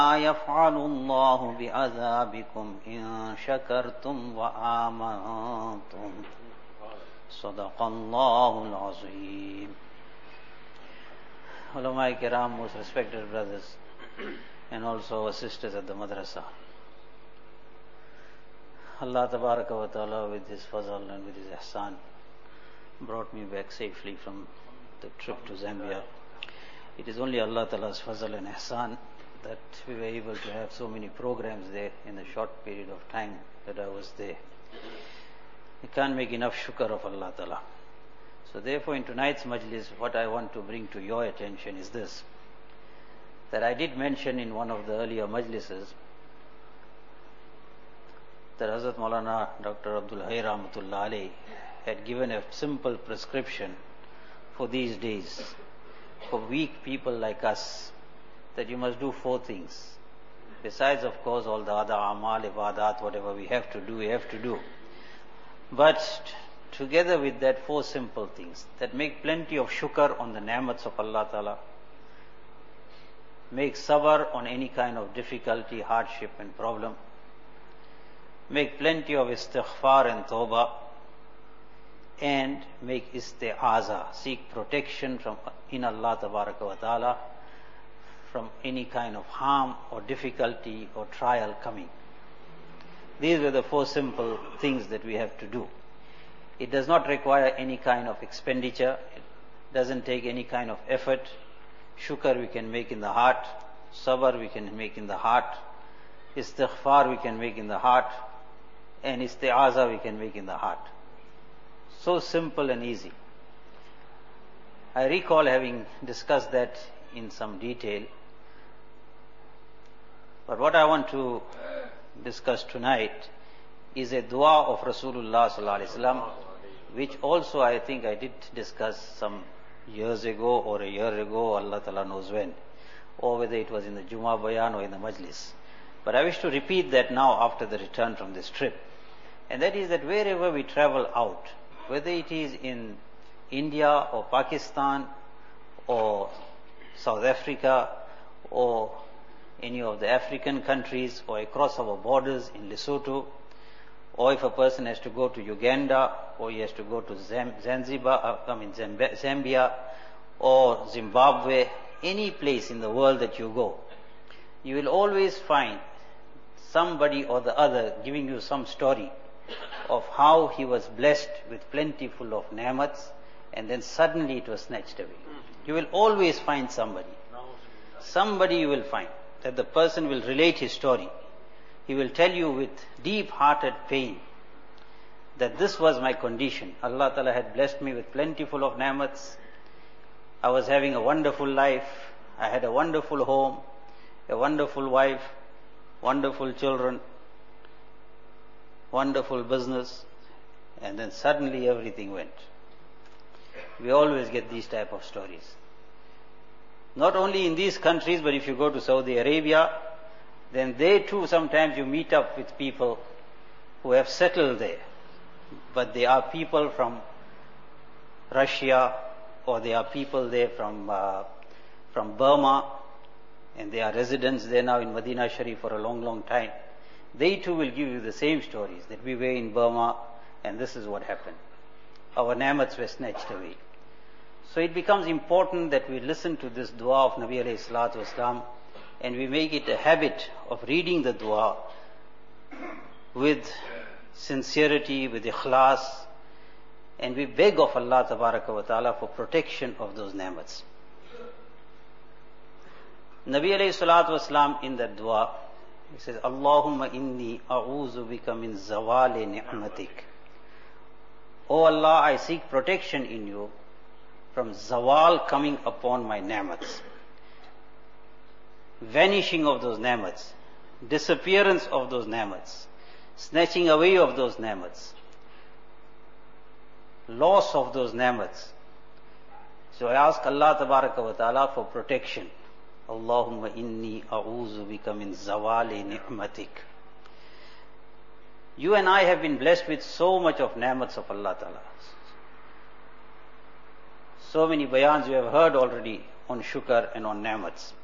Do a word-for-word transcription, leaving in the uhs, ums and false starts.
يفعل الله بعذابكم إن شكرتم وآمنتم صدق الله العظيم. Ulama Kiram, most respected brothers, and also our sisters at the madrasa. Allah Tabaraka wa Ta'ala, with His fazal and with His ihsan, brought me back safely from the trip to Zambia. It is only Allah Ta'ala's fazal and ihsan that we were able to have so many programs there in a short period of time that I was there. We can't make enough shukr of Allah Ta'ala. So therefore in tonight's majlis, what I want to bring to your attention is this, that I did mention in one of the earlier majlises that Hazrat Maulana Doctor Abdul Hayy Rahmatullah Alayh had given a simple prescription for these days, for weak people like us, that you must do four things. Besides, of course, all the other amal, ibadat, whatever we have to do, we have to do. But together with that, four simple things that make plenty of shukr on the ni'mats of Allah Ta'ala, make sabr on any kind of difficulty, hardship and problem, make plenty of istighfar and tawbah, and make isti'aza, seek protection from in Allah Tabaraka wa Ta'ala from any kind of harm or difficulty or trial coming. These were the four simple things that we have to do. It does not require any kind of expenditure. It doesn't take any kind of effort. Shukr we can make in the heart. Sabr we can make in the heart. Istighfar we can make in the heart. And isti'aza we can make in the heart. So simple and easy. I recall having discussed that in some detail. But what I want to discuss tonight is a dua of Rasulullah Sallallahu Alaihi Wasallam, which also I think I did discuss some years ago or a year ago, Allah Ta'ala knows when, or whether it was in the Jummah Bayan or in the Majlis. But I wish to repeat that now after the return from this trip. And that is that wherever we travel out, whether it is in India or Pakistan or South Africa or any of the African countries or across our borders in Lesotho, or if a person has to go to Uganda or he has to go to Zanzibar, I mean Zambia or Zimbabwe, any place in the world that you go, you will always find somebody or the other giving you some story of how he was blessed with plentiful of ni'mats and then suddenly it was snatched away. You will always find somebody. Somebody you will find that the person will relate his story. He will tell you with deep-hearted pain that this was my condition. Allah Ta'ala had blessed me with plentiful of ni'mats. I was having a wonderful life. I had a wonderful home, a wonderful wife, wonderful children, wonderful business, and then suddenly everything went. We always get these type of stories. Not only in these countries, but if you go to Saudi Arabia, then they too sometimes you meet up with people who have settled there. But they are people from Russia, or they are people there from uh, from Burma, and they are residents there now in Medina Sharif for a long, long time. They too will give you the same stories, that we were in Burma and this is what happened. Our ni'mats were snatched away. So it becomes important that we listen to this dua of Nabi alayhi salatu wasalam and we make it a habit of reading the dua with sincerity, with ikhlas, and we beg of Allah Tabaraka wa Ta'ala for protection of those ni'mats. Nabi alayhi salatu wasalam in that dua, he says, Allahumma inni a'udhu bika min zawali ni'matik. O Allah, I seek protection in you from zawal coming upon my ni'mats. Vanishing of those ni'mats, disappearance of those ni'mats, snatching away of those ni'mats, loss of those ni'mats. So I ask Allah Tabaraka wa Ta'ala for protection. Allahumma inni a'udhu bika min zawali ni'matik. You and I have been blessed with so much of ni'mats of Allah Ta'ala. So many bayans you have heard already on shukr and on ni'mats.